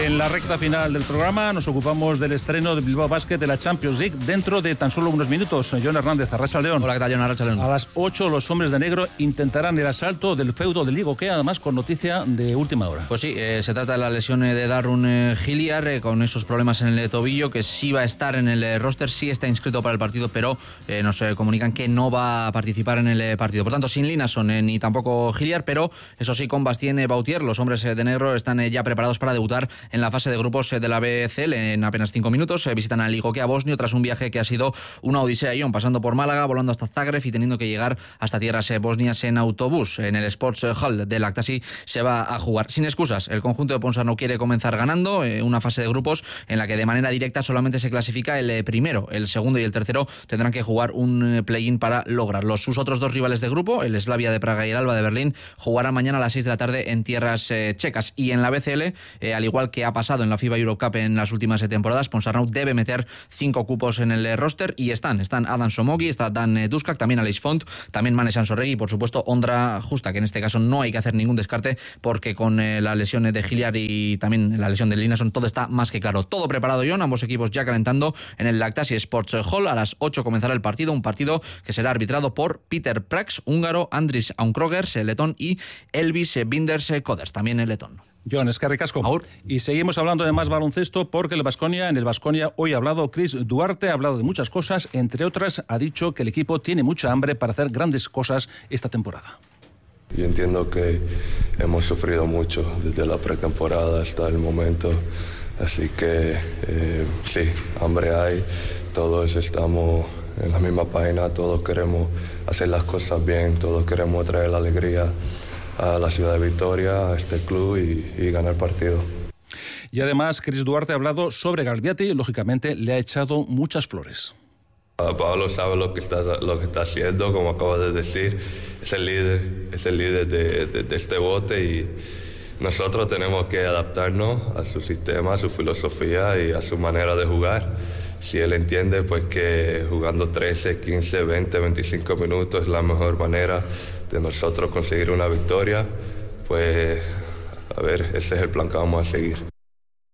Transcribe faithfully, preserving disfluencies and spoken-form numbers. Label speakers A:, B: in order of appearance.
A: En la recta final del programa nos ocupamos del estreno de Bilbao Basket de la Champions League dentro de tan solo unos minutos. John Hernández, Arrachaldeón.
B: Hola, ¿qué tal, John? Arrachaldeón.
A: A las ocho los hombres de negro intentarán el asalto del feudo de Ligo, que además con noticia de última hora.
B: Pues sí, eh, se trata de la lesión de Darun eh, Hilliard, eh, con esos problemas en el tobillo, que sí va a estar en el eh, roster, sí está inscrito para el partido, pero eh, nos eh, comunican que no va a participar en el eh, partido. Por tanto, sin Linason eh, ni tampoco Hilliard, pero eso sí, con Bastien eh, Bautier, los hombres eh, de negro están eh, ya preparados para debutar en la fase de grupos de la B C L en apenas cinco minutos. Eh, visitan al Ligokea bosnio tras un viaje que ha sido una odisea, Ion, pasando por Málaga, volando hasta Zagreb y teniendo que llegar hasta tierras eh, bosnias en autobús. En el Sports Hall de Laktasi se va a jugar sin excusas. El conjunto de Ponsarnau quiere comenzar ganando eh, una fase de grupos en la que de manera directa solamente se clasifica el eh, primero. El segundo y el tercero tendrán que jugar un eh, play-in para lograrlo. Sus otros dos rivales de grupo, el Slavia de Praga y el Alba de Berlín, jugarán mañana a las seis de la tarde en tierras eh, checas. Y en la B C L, eh, al igual que ha pasado en la FIBA Europe Cup en las últimas temporadas, Ponsarnau debe meter cinco cupos en el roster y están, están Adam Somogi, está Dan Duskak, también Aleix Font, también Mane Sansorregui y por supuesto Ondra Justa, que en este caso no hay que hacer ningún descarte porque con eh, la lesión de Hilliard y también la lesión de Linason todo está más que claro. Todo preparado, John, ambos equipos ya calentando en el Laktasi Sports Hall. A las ocho comenzará el partido, un partido que será arbitrado por Peter Prax, húngaro, Andris Aunkrogers, letón, y Elvis Binders Koders, también el letón.
A: John, es que ricasco.
B: Aur.
A: Y seguimos hablando de más baloncesto porque el Baskonia, en el Baskonia hoy ha hablado Chris Duarte, ha hablado de muchas cosas, entre otras ha dicho que el equipo tiene mucha hambre para hacer grandes cosas esta temporada.
C: Yo entiendo que hemos sufrido mucho desde la pretemporada hasta el momento, así que eh, sí, hambre hay, todos estamos en la misma página, todos queremos hacer las cosas bien, todos queremos traer la alegría a la ciudad de Vitoria, a este club y, y ganar partido.
A: Y además, Chris Duarte ha hablado sobre Galbiati y, lógicamente, le ha echado muchas flores.
C: Pablo sabe lo que está, lo que está haciendo, como acabo de decir, es el líder, es el líder de, de, de este bote y nosotros tenemos que adaptarnos a su sistema, a su filosofía y a su manera de jugar. Si él entiende pues que jugando trece, quince, veinte, veinticinco minutos es la mejor manera de nosotros conseguir una victoria, pues a ver, ese es el plan que vamos a seguir.